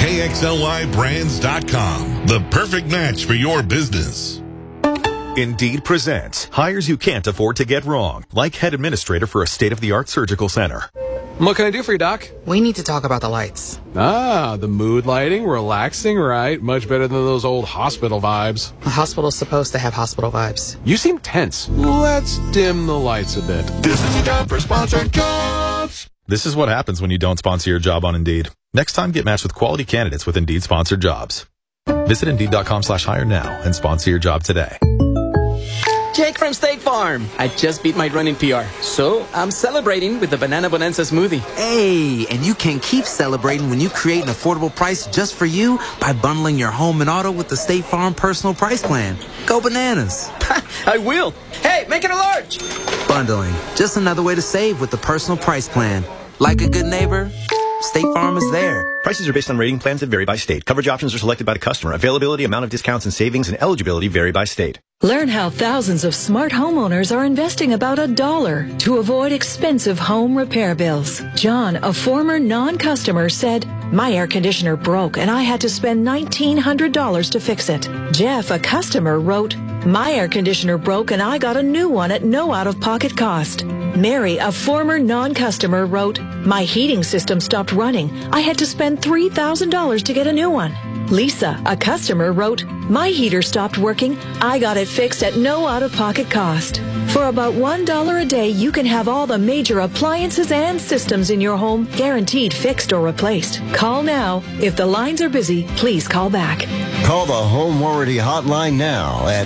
KXLYBrands.com, the perfect match for your business. Indeed presents hires you can't afford to get wrong, like head administrator for a state-of-the-art surgical center. What can I do for you, Doc? We need to talk about the lights. Ah, the mood lighting, relaxing, right? Much better than those old hospital vibes. A hospital's supposed to have hospital vibes. You seem tense. Let's dim the lights a bit. This is a job for sponsored jobs. This is what happens when you don't sponsor your job on Indeed. Next time, get matched with quality candidates with Indeed sponsored jobs. Visit Indeed.com/hire now and sponsor your job today. Jake from State Farm. I just beat my running PR, so I'm celebrating with the Banana Bonanza smoothie. Hey, and you can keep celebrating when you create an affordable price just for you by bundling your home and auto with the State Farm Personal Price Plan. Go bananas. I will. Hey, make it a large. Bundling, just another way to save with the Personal Price Plan. Like a good neighbor, State Farm is there. Prices are based on rating plans that vary by state. Coverage options are selected by the customer. Availability, amount of discounts and savings, and eligibility vary by state. Learn how thousands of smart homeowners are investing about $1 to avoid expensive home repair bills. John, a former non-customer, said, "My air conditioner broke and I had to spend $1,900 to fix it." Jeff, a customer, wrote, "My air conditioner broke and I got a new one at no out-of-pocket cost." Mary, a former non-customer, wrote, "My heating system stopped running. I had to spend $3,000 to get a new one." Lisa, a customer, wrote, My heater stopped working. I got it fixed at no out-of-pocket cost. For about $1 a day, you can have all the major appliances and systems in your home guaranteed fixed or replaced. Call now. If the lines are busy, please call back. Call the Home Warranty Hotline now at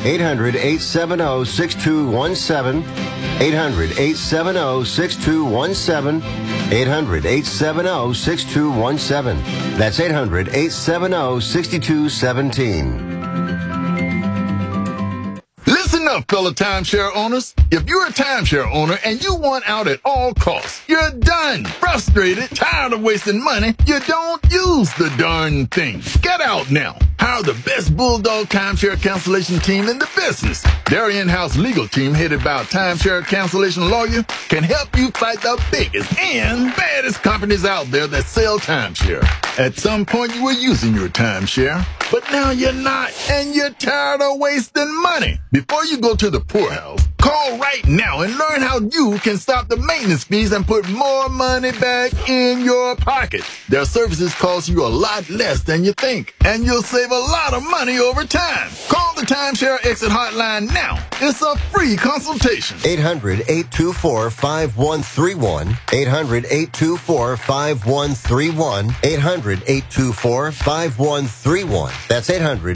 800-870-6217. 800-870-6217. 800-870-6217. That's 800-870-6217. Listen up, fellow timeshare owners. If you're a timeshare owner and you want out at all costs, you're done, frustrated, tired of wasting money, you don't use the darn thing. Get out now. Hire the best Bulldog timeshare cancellation team in the business. Their in-house legal team, headed by a timeshare cancellation lawyer, can help you fight the biggest and baddest companies out there that sell timeshare. At some point, you were using your timeshare, but now you're not, and you're tired of wasting money. Before you go to the poorhouse, call right now and learn how you can stop the maintenance fees and put more money back in your pocket. Their services cost you a lot less than you think, and you'll save a lot of money over time. Call the Timeshare Exit Hotline now. It's a free consultation. 800-824-5131. 800-824-5131. 800-824-5131. That's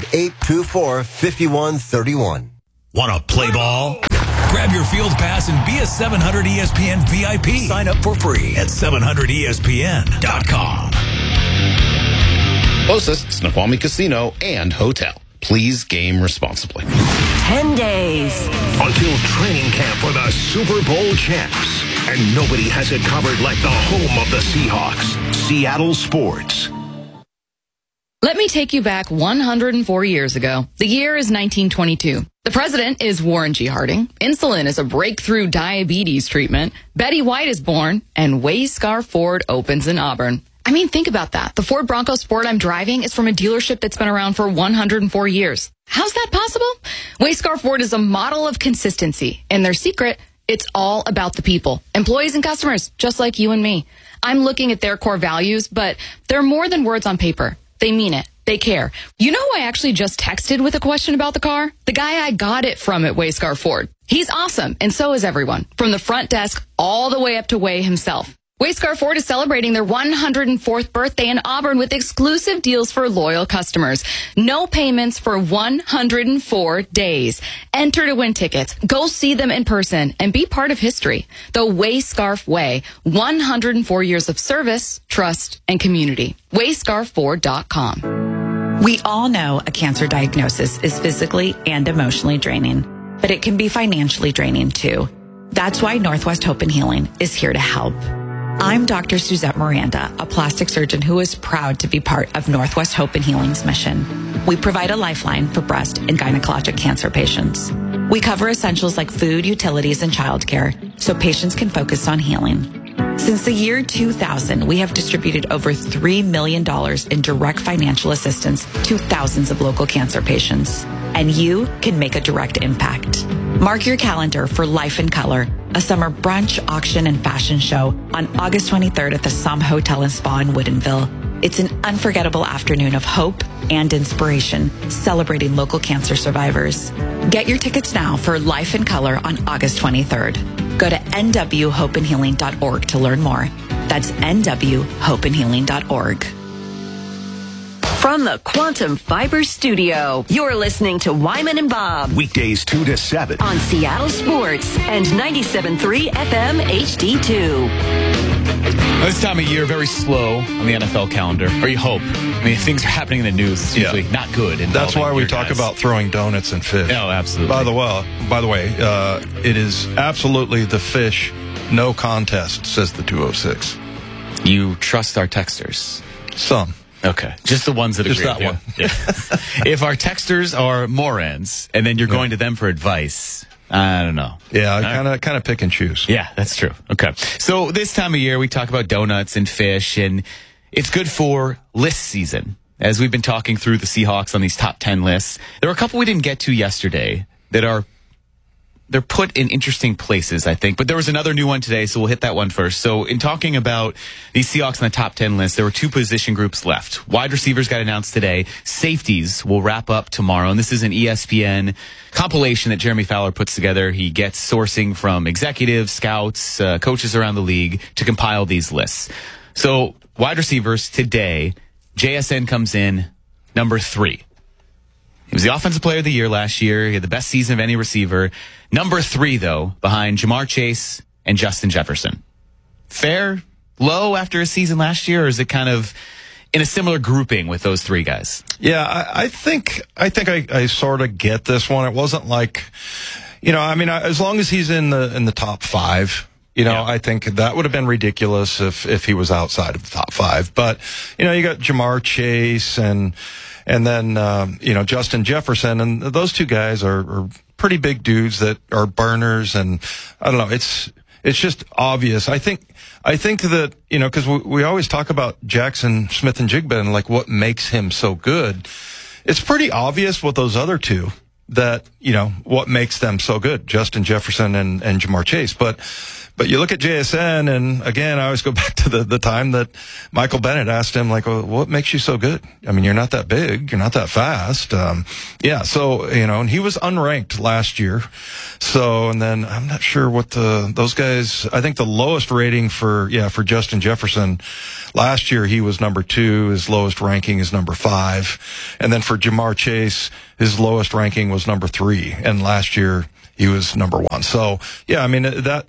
800-824-5131. Want to play ball? Grab your field pass and be a 700 ESPN VIP. Sign up for free at 700ESPN.com. Closest, Snoqualmie Casino and Hotel. Please game responsibly. 10 days until training camp for the Super Bowl champs. And nobody has it covered like the home of the Seahawks. Seattle Sports. Let me take you back 104 years ago. The year is 1922. The president is Warren G. Harding. Insulin is a breakthrough diabetes treatment. Betty White is born, and Wayscar Ford opens in Auburn. I mean, think about that. The Ford Bronco Sport I'm driving is from a dealership that's been around for 104 years. How's that possible? Wayscar Ford is a model of consistency, and their secret, it's all about the people, employees and customers, just like you and me. I'm looking at their core values, but they're more than words on paper. They mean it. They care. You know who I actually just texted with a question about the car? The guy I got it from at Wayscar Ford. He's awesome, and so is everyone, from the front desk all the way up to Way himself. Wayscar Ford is celebrating their 104th birthday in Auburn with exclusive deals for loyal customers. No payments for 104 days. Enter to win tickets. Go see them in person and be part of history. The Wayscarf Way. 104 years of service, trust, and community. Wayscarford.com. We all know a cancer diagnosis is physically and emotionally draining, but it can be financially draining too. That's why Northwest Hope and Healing is here to help. I'm Dr. Suzette Miranda, a plastic surgeon who is proud to be part of Northwest Hope and Healing's mission. We provide a lifeline for breast and gynecologic cancer patients. We cover essentials like food, utilities, and childcare so patients can focus on healing. Since the year 2000, we have distributed over $3 million in direct financial assistance to thousands of local cancer patients. And you can make a direct impact. Mark your calendar for Life in Color, a summer brunch, auction, and fashion show on August 23rd at the Somme Hotel and Spa in Woodinville. It's an unforgettable afternoon of hope and inspiration, celebrating local cancer survivors. Get your tickets now for Life in Color on August 23rd. Go to nwhopeandhealing.org to learn more. That's nwhopeandhealing.org. From the Quantum Fiber Studio, you're listening to Wyman and Bob. Weekdays 2 to 7. On Seattle Sports and 97.3 FM HD2. This time of year, very slow on the NFL calendar, or you hope. I mean, if things are happening in the news, it's usually not good. That's why we talk about throwing donuts and fish. Oh, absolutely. By the way, it is absolutely the fish, no contest, says the 206. You trust our texters? Some. Okay, just the ones that agree just that with one. Yeah. If our texters are morons, and then you're going to them for advice, I don't know. Yeah, I kind of pick and choose. Yeah, that's true. Okay, so this time of year we talk about donuts and fish, and it's good for list season. As we've been talking through the Seahawks on these top 10 lists, there were a couple we didn't get to yesterday that are they're put in interesting places, I think. But there was another new one today, so we'll hit that one first. So in talking about these Seahawks on the top 10 list, there were 2 position groups left. Wide receivers got announced today. Safeties will wrap up tomorrow. And this is an ESPN compilation that Jeremy Fowler puts together. He gets sourcing from executives, scouts, coaches around the league to compile these lists. So wide receivers today, JSN comes in number 3. He was the Offensive Player of the Year last year. He had the best season of any receiver. Number 3, though, behind Jamar Chase and Justin Jefferson. Fair, low after a season last year, or is it kind of in a similar grouping with those 3 guys? Yeah, I think I sort of get this one. It wasn't like, as long as he's in the top 5. I think that would have been ridiculous if he was outside of the top 5. But, you got Jamar Chase and then, Justin Jefferson, and those 2 guys are pretty big dudes that are burners. And I don't know, it's just obvious. I think that, cause we always talk about Jackson Smith and Jigba and like what makes him so good. It's pretty obvious with those other 2 that, what makes them so good, Justin Jefferson and Jamar Chase. But you look at JSN, and again, I always go back to the time that Michael Bennett asked him, like, well, what makes you so good? I mean, you're not that big. You're not that fast. So, and he was unranked last year. So, and then I'm not sure what those guys, I think the lowest rating for Justin Jefferson last year, he was number 2. His lowest ranking is number 5. And then for Jamar Chase, his lowest ranking was number 3. And last year, he was number 1. So, yeah, I mean,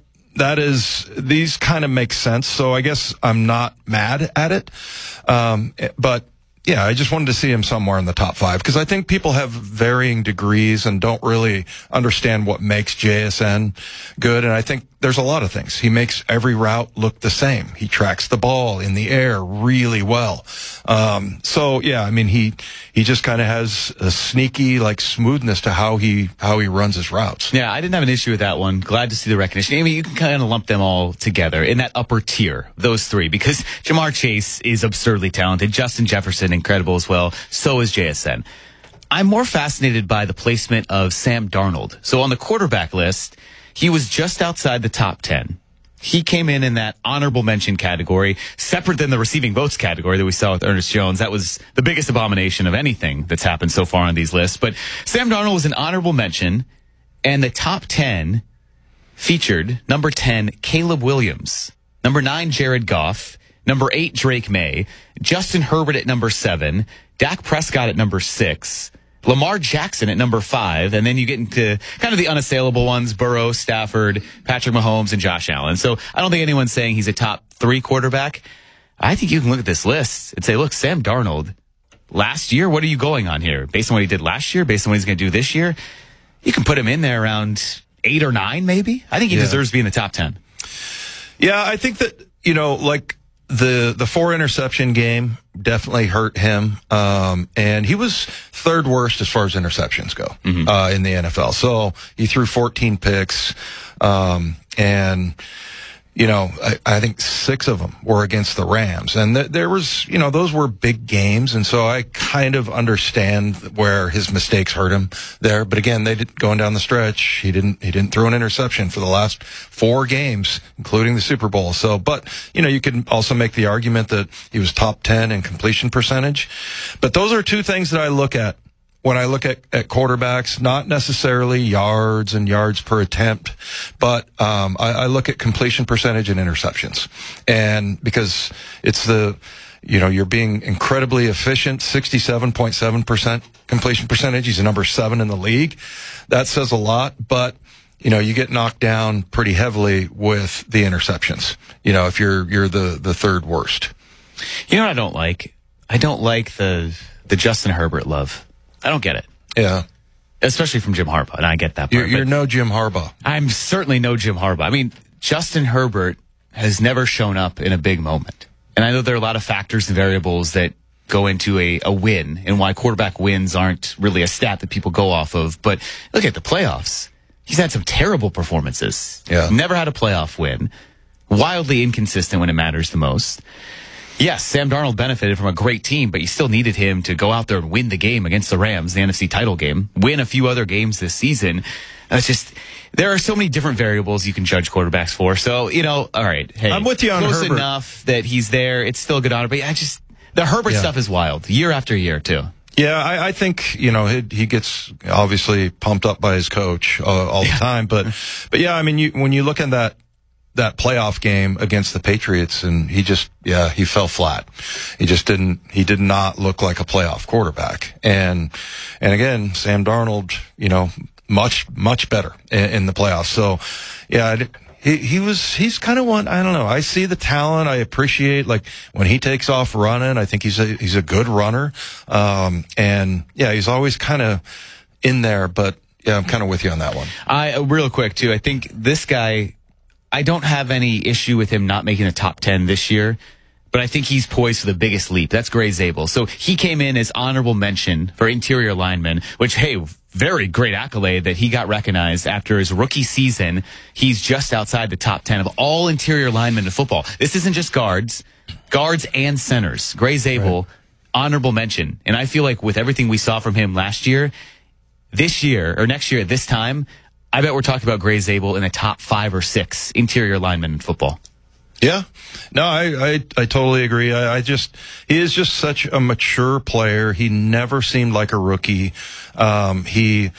these kind of make sense. So I guess I'm not mad at it. But yeah, I just wanted to see him somewhere in the top 5 because I think people have varying degrees and don't really understand what makes JSN good. And I think there's a lot of things. He makes every route look the same. He tracks the ball in the air really well. So yeah, I mean, he just kind of has a sneaky like smoothness to how he runs his routes. Yeah, I didn't have an issue with that one. Glad to see the recognition. I mean, you can kind of lump them all together in that upper tier, those 3, because Jamar Chase is absurdly talented. Justin Jefferson, incredible as well. So is JSN. I'm more fascinated by the placement of Sam Darnold. So on the quarterback list, he was just outside the top 10. He came in that honorable mention category, separate than the receiving votes category that we saw with Ernest Jones. That was the biggest abomination of anything that's happened so far on these lists. But Sam Darnold was an honorable mention, and the top 10 featured number 10, Caleb Williams, number 9, Jared Goff, number 8, Drake May, Justin Herbert at number 7, Dak Prescott at number 6, Lamar Jackson at number 5, and then you get into kind of the unassailable ones, Burrow, Stafford, Patrick Mahomes, and Josh Allen. So I don't think anyone's saying he's a top 3 quarterback. I think you can look at this list and say, look, Sam Darnold, last year, what are you going on here? Based on what he did last year, based on what he's going to do this year, you can put him in there around 8 or 9, maybe. I think he deserves to be in the top 10. Yeah, I think that, like the 4 interception game definitely hurt him. And he was 3rd worst as far as interceptions go, in the NFL. So he threw 14 picks. And, I think 6 of them were against the Rams. And there was, those were big games. And so I kind of understand where his mistakes hurt him there. But again, going down the stretch, he didn't throw an interception for the last 4 games, including the Super Bowl. So, but, you could also make the argument that he was top 10 in completion percentage. But those are 2 things that I look at when I look at quarterbacks, not necessarily yards and yards per attempt, but I look at completion percentage and interceptions. And because it's you're being incredibly efficient, 67.7% completion percentage. He's a number 7 in the league. That says a lot, but you get knocked down pretty heavily with the interceptions, if you're the 3rd worst. You know what I don't like? I don't like the Justin Herbert love. I don't get it. Yeah. Especially from Jim Harbaugh, and I get that part. You're no Jim Harbaugh. I'm certainly no Jim Harbaugh. I mean, Justin Herbert has never shown up in a big moment. And I know there are a lot of factors and variables that go into a win and why quarterback wins aren't really a stat that people go off of. But look at the playoffs. He's had some terrible performances. Yeah. Never had a playoff win. Wildly inconsistent when it matters the most. Yes, Sam Darnold benefited from a great team, but you still needed him to go out there and win the game against the Rams, the NFC title game, win a few other games this season. It's just, there are so many different variables you can judge quarterbacks for. So, all right. Hey, I'm with you on close Herbert. enough that he's there. It's still a good honor. But the Herbert stuff is wild, year after year, too. Yeah, I think, he gets obviously pumped up by his coach all the time. But yeah, I mean, when you look at that playoff game against the Patriots, and he fell flat. He did not look like a playoff quarterback. And again, Sam Darnold, much better in the playoffs. So yeah, he's kind of one, I don't know. I see the talent. I appreciate, like, when he takes off running, I think he's a good runner. And yeah, he's always kind of in there, but yeah, I'm kind of with you on that one. Real quick too, I think this guy, I don't have any issue with him not making the top 10 this year, but I think he's poised for the biggest leap. That's Gray Zabel. So he came in as honorable mention for interior linemen, which, hey, very great accolade that he got recognized after his rookie season. He's just outside the top 10 of all interior linemen in football. This isn't just guards and centers. Gray Zabel, honorable mention. And I feel like with everything we saw from him last year, this year or next year at this time, I bet we're talking about Gray Zabel in the top 5 or 6 interior linemen in football. Yeah. No, I totally agree. He is just such a mature player. He never seemed like a rookie. He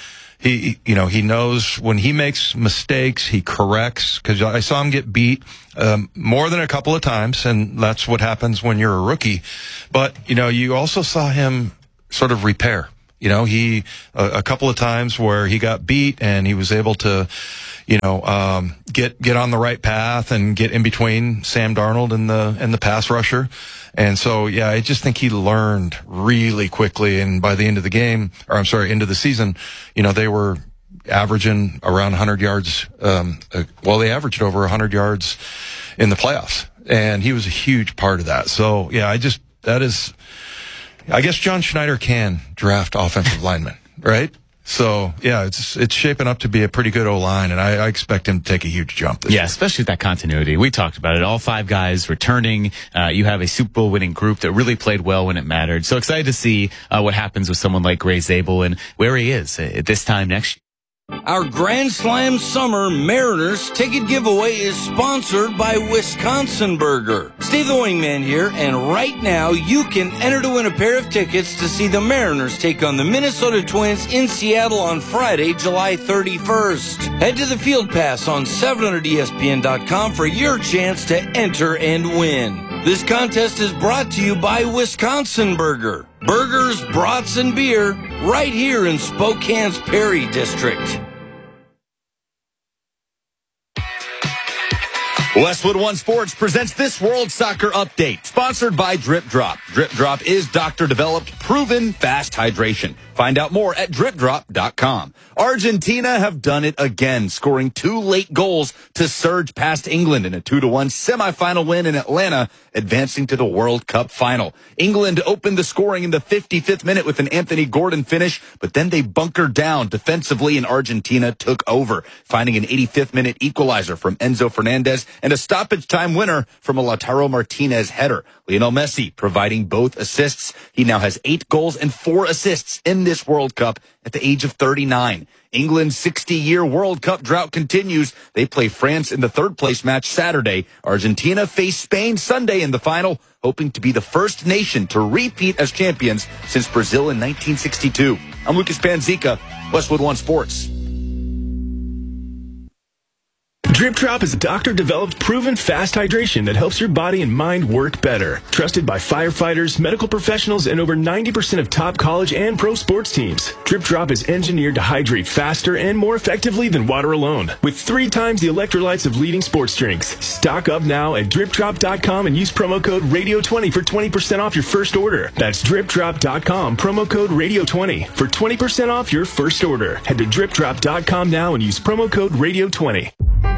knows when he makes mistakes, he corrects, because I saw him get beat more than a couple of times, and that's what happens when you're a rookie. But, you also saw him sort of repair. He a couple of times where he got beat and he was able to, get on the right path and get in between Sam Darnold and the pass rusher. And so, yeah, I just think he learned really quickly. And by the end of the game, end of the season, they were averaging around 100 yards. They averaged over 100 yards in the playoffs, and he was a huge part of that. So, yeah, I guess John Schneider can draft offensive linemen, right? So, yeah, it's shaping up to be a pretty good O-line, and I expect him to take a huge jump this year. Especially with that continuity. We talked about it. All 5 guys returning. You have a Super Bowl winning group that really played well when it mattered. So excited to see what happens with someone like Gray Zabel and where he is at this time next year. Our Grand Slam Summer Mariners ticket giveaway is sponsored by Wisconsin Burger. Steve the Wingman here, and right now you can enter to win a pair of tickets to see the Mariners take on the Minnesota Twins in Seattle on Friday, July 31st. Head to the Field Pass on 700ESPN.com for your chance to enter and win. This contest is brought to you by Wisconsin Burger. Burgers, brats, and beer right here in Spokane's Perry District. Westwood One Sports presents this World Soccer Update, sponsored by Drip Drop. Drip Drop is doctor-developed, proven fast hydration. Find out more at dripdrop.com. Argentina have done it again, scoring 2 late goals to surge past England in a 2-1 semifinal win in Atlanta, advancing to the World Cup final. England opened the scoring in the 55th minute with an Anthony Gordon finish, but then they bunkered down defensively and Argentina took over, finding an 85th minute equalizer from Enzo Fernandez and a stoppage time winner from a Lautaro Martinez header. Lionel Messi providing both assists. He now has 8 goals and 4 assists in this World Cup at the age of 39. England's 60-year World Cup drought continues. They play France in the third-place match Saturday. Argentina face Spain Sunday in the final, hoping to be the first nation to repeat as champions since Brazil in 1962. I'm Lucas Panzica, Westwood One Sports. Drip Drop is a doctor-developed, proven fast hydration that helps your body and mind work better. Trusted by firefighters, medical professionals, and over 90% of top college and pro sports teams. Drip Drop is engineered to hydrate faster and more effectively than water alone, with 3 times the electrolytes of leading sports drinks. Stock up now at dripdrop.com and use promo code RADIO20 for 20% off your first order. That's dripdrop.com, promo code RADIO20 for 20% off your first order. Head to dripdrop.com now and use promo code RADIO20.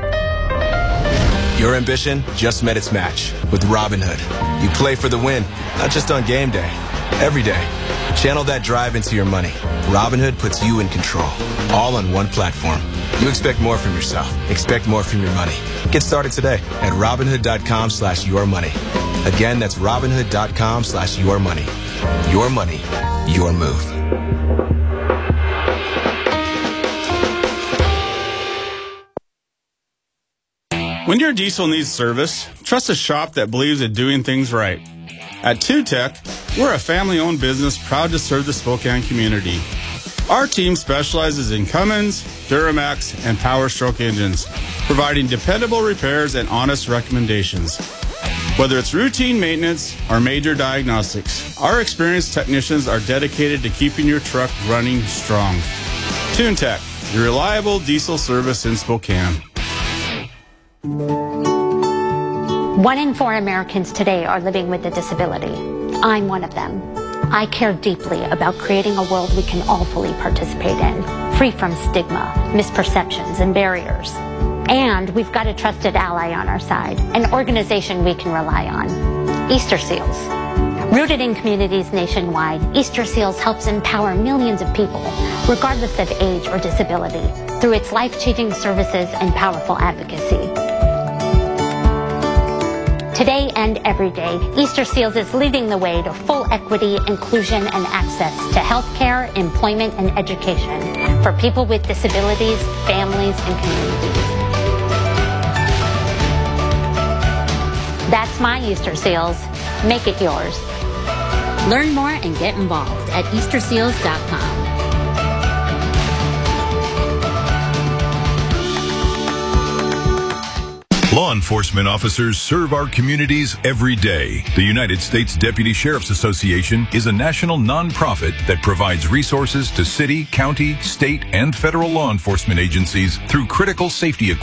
Your ambition just met its match with Robinhood. You play for the win, not just on game day, every day. Channel that drive into your money. Robinhood puts you in control, all on one platform. You expect more from yourself. Expect more from your money. Get started today at Robinhood.com/yourmoney. Again, that's Robinhood.com/yourmoney. Your money, your move. When your diesel needs service, trust a shop that believes in doing things right. At 2Tech, we're a family-owned business proud to serve the Spokane community. Our team specializes in Cummins, Duramax, and Power Stroke engines, providing dependable repairs and honest recommendations. Whether it's routine maintenance or major diagnostics, our experienced technicians are dedicated to keeping your truck running strong. TuneTech, your reliable diesel service in Spokane. 1 in 4 Americans today are living with a disability. I'm one of them. I care deeply about creating a world we can all fully participate in, free from stigma, misperceptions, and barriers. And we've got a trusted ally on our side, an organization we can rely on, Easter Seals. Rooted in communities nationwide, Easter Seals helps empower millions of people, regardless of age or disability, through its life-changing services and powerful advocacy. Today and every day, Easter Seals is leading the way to full equity, inclusion, and access to health care, employment, and education for people with disabilities, families, and communities. That's my Easter Seals. Make it yours. Learn more and get involved at easterseals.com. Law enforcement officers serve our communities every day. The United States Deputy Sheriff's Association is a national nonprofit that provides resources to city, county, state, and federal law enforcement agencies through critical safety equipment.